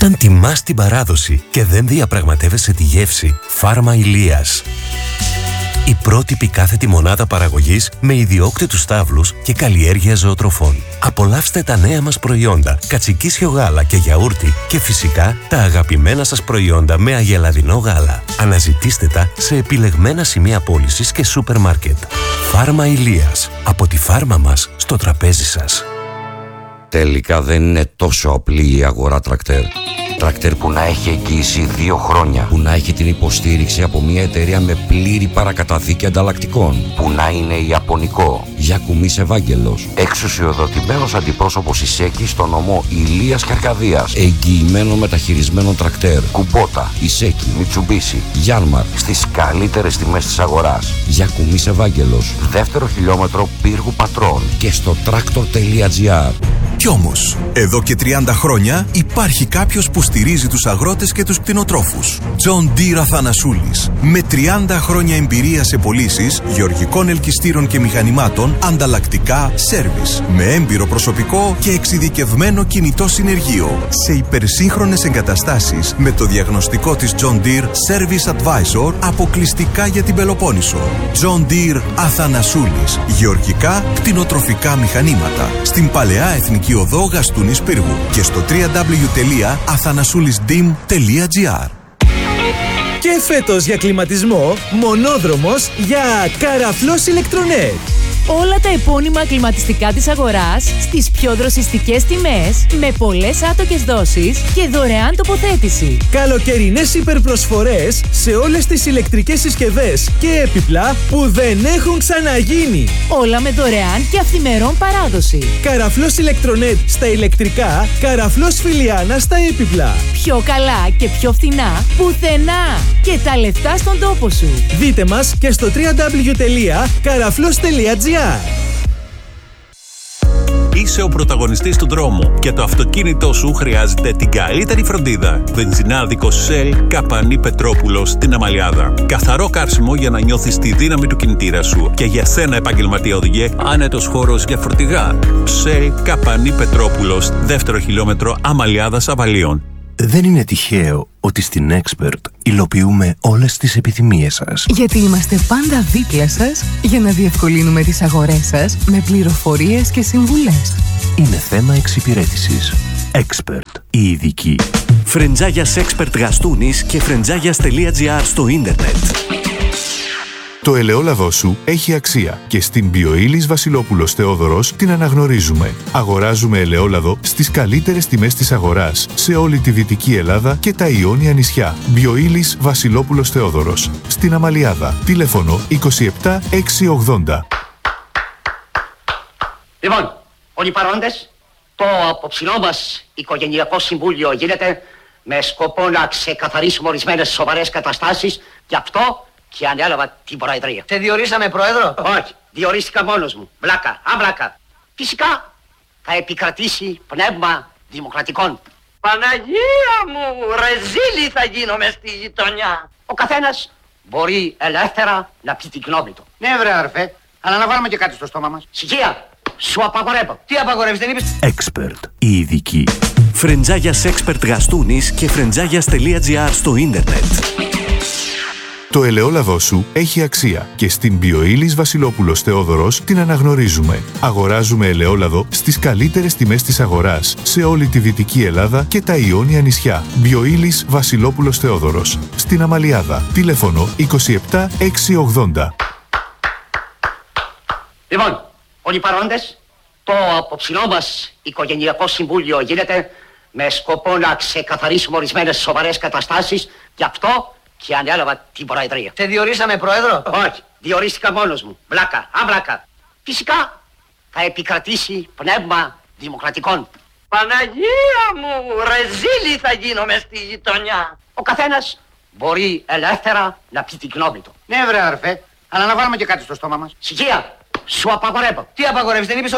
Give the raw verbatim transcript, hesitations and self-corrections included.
Όταν τιμάς την παράδοση και δεν διαπραγματεύεσαι τη γεύση, Φάρμα Ηλίας. Η πρότυπη κάθετη μονάδα παραγωγής με ιδιόκτητους στάβλους και καλλιέργεια ζωοτροφών. Απολαύστε τα νέα μας προϊόντα, κατσικίσιο γάλα και γιαούρτι και φυσικά τα αγαπημένα σας προϊόντα με αγελαδινό γάλα. Αναζητήστε τα σε επιλεγμένα σημεία πώλησης και σούπερ μάρκετ. Φάρμα Ηλίας. Από τη φάρμα μας στο τραπέζι σας. Τελικά δεν είναι τόσο απλή η αγορά τρακτέρ. Τρακτέρ που να έχει εγγύηση δύο χρόνια, που να έχει την υποστήριξη από μια εταιρεία με πλήρη παρακαταθήκη ανταλλακτικών, που να είναι ιαπωνικό. Γιακουμής Ευάγγελος, εξουσιοδοτημένος αντιπρόσωπος Ισέκη στο νομό Ηλίας και Αρκαδίας, εγγυημένο μεταχειρισμένο τρακτέρ. Κουμπότα, Ισέκη, Μιτσουμπίσι, Γιάνμαρ, στις καλύτερες τιμές της αγοράς. Γιακουμής Ευάγγελος, δεύτερο χιλιόμετρο Πύργου Πατρών και στο τρακτορ τελεία τζι άρ. Κι όμως, εδώ και τριάντα χρόνια υπάρχει κάποιος που στηρίζει τους αγρότες και τους κτηνοτρόφους. John Deere Αθανασούλης. Με τριάντα χρόνια εμπειρία σε πωλήσεις γεωργικών ελκυστήρων και μηχανημάτων, ανταλλακτικά, σέρβις. Με έμπειρο προσωπικό και εξειδικευμένο κινητό συνεργείο. Σε υπερσύγχρονες εγκαταστάσεις με το διαγνωστικό της John Deere Service Advisor αποκλειστικά για την Πελοπόννησο. John Deere Αθανασούλης. Γεωργικά, κτηνοτροφικά μηχανήματα. Στην Παλαιά Εθνική Οδό Γαστούνης Πύργου και στο double-u double-u double-u τελεία αθανασούλισdim τελεία τζι άρ. Και φέτος για κλιματισμό, μονόδρομος για Καραφλός Ηλεκτρονέτ. Όλα τα επώνυμα κλιματιστικά της αγοράς στις πιο δροσιστικές τιμές, με πολλές άτοκες δόσεις και δωρεάν τοποθέτηση. Καλοκαιρινές υπερπροσφορές σε όλες τις ηλεκτρικές συσκευές και έπιπλα που δεν έχουν ξαναγίνει. Όλα με δωρεάν και αυθημερών παράδοση. Καραφλός Ηλεκτρονέτ στα ηλεκτρικά, Καραφλός Φιλιάνα στα έπιπλα. Πιο καλά και πιο φθηνά πουθενά. Και τα λεφτά στον τόπο σου. Δείτε μας και στο double-u double-u double-u τελεία καραφλός τελεία τζι άρ. Είσαι ο πρωταγωνιστής του δρόμου και το αυτοκίνητό σου χρειάζεται την καλύτερη φροντίδα. Βενζινάδικο Shell Καπανή Πετρόπουλος στην Αμαλιάδα. Καθαρό κάρσιμο για να νιώθεις τη δύναμη του κινητήρα σου. Και για σένα, επαγγελματία οδηγέ, άνετος χώρος για φορτηγά. Shell Καπανή Πετρόπουλος, δεύτερο χιλιόμετρο Αμαλιάδας Αβαλίων. Δεν είναι τυχαίο ότι στην Expert υλοποιούμε όλες τις επιθυμίες σας. Γιατί είμαστε πάντα δίπλα σας για να διευκολύνουμε τις αγορές σας με πληροφορίες και συμβουλές. Είναι θέμα εξυπηρέτησης. Expert, η ειδική. Φρεντζάγιας Expert Γαστούνης και φρεντζάγιας τελεία τζι άρ στο ίντερνετ. Το ελαιόλαδό σου έχει αξία και στην Μπιοήλις Βασιλόπουλος Θεόδωρος την αναγνωρίζουμε. Αγοράζουμε ελαιόλαδο στις καλύτερες τιμές της αγοράς σε όλη τη Δυτική Ελλάδα και τα Ιόνια νησιά. Μπιοήλις Βασιλόπουλος Θεόδωρος. Στην Αμαλιάδα. Τηλέφωνο είκοσι επτά εξακόσια ογδόντα. Λοιπόν, όλοι οι παρόντες, το απόψινό μας οικογενειακό συμβούλιο γίνεται με σκοπό να ξεκαθαρίσουμε ορισμένες σοβαρές καταστάσεις, γι' αυτό και ανέλαβα την προεδρία. Σε διορίσαμε πρόεδρο? Όχι, διορίστηκα μόνος μου. Βλάκα, αμπλάκα. Φυσικά θα επικρατήσει πνεύμα δημοκρατικών. Παναγία μου, ρεζίλη θα γίνομαι στη γειτονιά. Ο καθένας μπορεί ελεύθερα να πει την γνώμη του. Ναι βρε αρφέ, αλλά να βάλουμε και κάτι στο στόμα μας. Συγεία, σου απαγορεύω. Τι απαγορεύεις, δεν είπες? Expert, η ειδική. Φρεντζάγιας Expert Γαστούνης και φρεντζάγιας τελεία τζι άρ στο ίντερνετ. Το ελαιόλαδό σου έχει αξία και στην Μπιοήλις Βασιλόπουλος Θεόδωρος την αναγνωρίζουμε. Αγοράζουμε ελαιόλαδο στις καλύτερες τιμές της αγοράς σε όλη τη Δυτική Ελλάδα και τα Ιόνια νησιά. Μπιοήλις Βασιλόπουλος Θεόδωρος. Στην Αμαλιάδα. Τηλέφωνο είκοσι επτά εξακόσια ογδόντα. Λοιπόν, όλοι οι παρόντες, το απόψινό μας οικογενειακό συμβούλιο γίνεται με σκοπό να ξεκαθαρίσουμε ορισμένες σοβαρές καταστάσεις, γι' αυτό και ανέλαβα την προεδρία. Σε διορίσαμε πρόεδρο? Όχι, διορίστηκα μόνος μου. Βλάκα, αμπλάκα. Φυσικά θα επικρατήσει πνεύμα δημοκρατικών. Παναγία μου, ρεζίλη θα γίνομαι στη γειτονιά. Ο καθένας μπορεί ελεύθερα να πει την γνώμη του. Ναι βρε αρφέ, αλλά να βάλουμε και κάτι στο στόμα μας. Συγεία, σου απαγορεύω. Τι απαγορεύεις, δεν είπες?